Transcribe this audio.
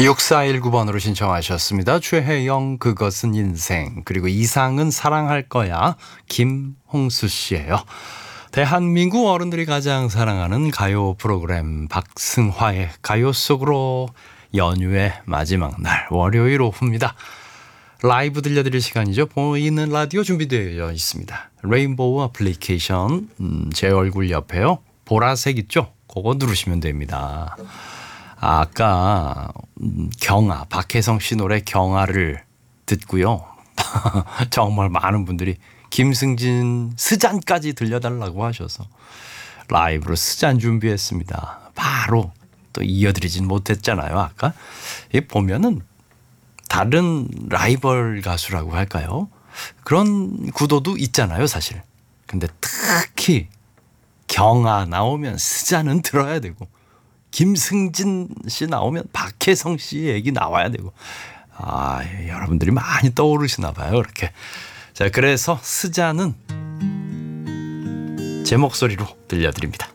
6419번으로 신청하셨습니다. 최혜영 그것은 인생, 그리고 이상은 사랑할 거야, 김홍수 씨예요. 대한민국 어른들이 가장 사랑하는 가요 프로그램 박승화의 가요 속으로, 연휴의 마지막 날 월요일 오후입니다. 라이브 들려드릴 시간이죠. 보이는 라디오 준비되어 있습니다. 레인보우 애플리케이션, 제 얼굴 옆에요, 보라색 있죠? 그거 누르시면 됩니다. 아까 경아, 박혜성 씨 노래 경아를 듣고요. 정말 많은 분들이 김승진 스잔까지 들려달라고 하셔서 라이브로 스잔 준비했습니다. 바로 또 이어드리진 못했잖아요. 아까 보면은 다른 라이벌 가수라고 할까요? 그런 구도도 있잖아요, 사실. 근데 특히 경아 나오면 스잔은 들어야 되고, 김승진 씨 나오면 박혜성 씨 얘기 나와야 되고, 여러분들이 많이 떠오르시나 봐요, 그렇게. 자, 그래서 스잔은 제 목소리로 들려드립니다.